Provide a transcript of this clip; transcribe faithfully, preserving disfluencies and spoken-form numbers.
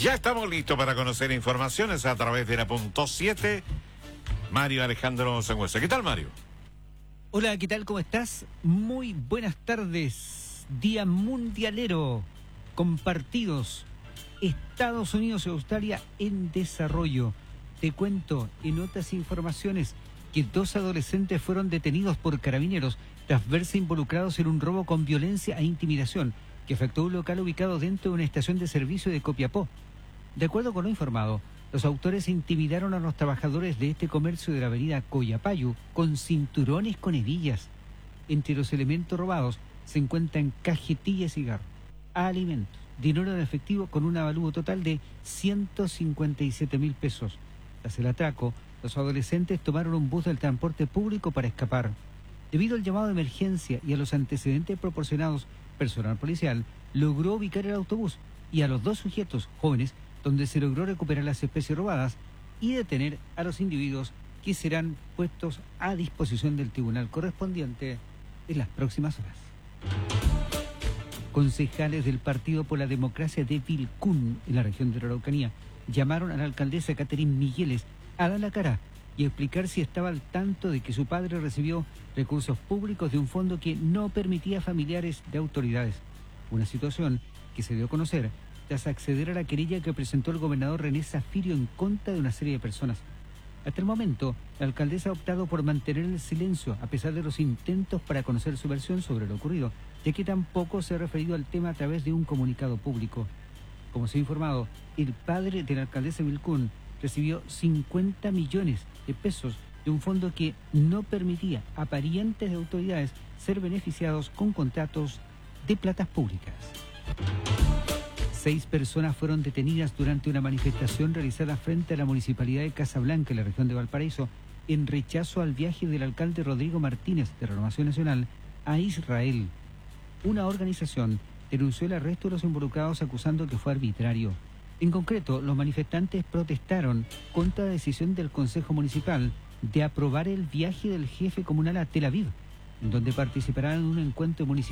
Ya estamos listos para conocer informaciones a través de la punto siete. Mario Alejandro Sangüesa. ¿Qué tal, Mario? Hola, ¿qué tal? ¿Cómo estás? Muy buenas tardes. Día mundialero. Compartidos. Estados Unidos y Australia en desarrollo. Te cuento en otras informaciones que dos adolescentes fueron detenidos por carabineros tras verse involucrados en un robo con violencia e intimidación que afectó a un local ubicado dentro de una estación de servicio de Copiapó. De acuerdo con lo informado, los autores intimidaron a los trabajadores de este comercio de la avenida Coyapayu con cinturones con hebillas. Entre los elementos robados se encuentran cajetillas de cigarros, alimentos, dinero en efectivo con un avalúo total de ciento cincuenta y siete mil pesos. Tras el atraco, los adolescentes tomaron un bus del transporte público para escapar. Debido al llamado de emergencia y a los antecedentes proporcionados, personal policial logró ubicar el autobús y a los dos sujetos jóvenes, donde se logró recuperar las especies robadas y detener a los individuos que serán puestos a disposición del tribunal correspondiente en las próximas horas. Concejales del Partido por la Democracia de Vilcún, en la región de la Araucanía, llamaron a la alcaldesa Caterín Migueles a dar la cara y explicar si estaba al tanto de que su padre recibió recursos públicos de un fondo que no permitía a familiares de autoridades. Una situación que se dio a conocer tras acceder a la querella que presentó el gobernador René Zafirio en contra de una serie de personas. Hasta el momento, la alcaldesa ha optado por mantener el silencio a pesar de los intentos para conocer su versión sobre lo ocurrido, ya que tampoco se ha referido al tema a través de un comunicado público. Como se ha informado, el padre de la alcaldesa Vilcún recibió cincuenta millones de pesos de un fondo que no permitía a parientes de autoridades ser beneficiados con contratos de platas públicas. Seis personas fueron detenidas durante una manifestación realizada frente a la Municipalidad de Casablanca, en la región de Valparaíso, en rechazo al viaje del alcalde Rodrigo Martínez, de Renovación Nacional, a Israel. Una organización denunció el arresto de los involucrados acusando que fue arbitrario. En concreto, los manifestantes protestaron contra la decisión del Consejo Municipal de aprobar el viaje del jefe comunal a Tel Aviv, donde participarán en un encuentro municipal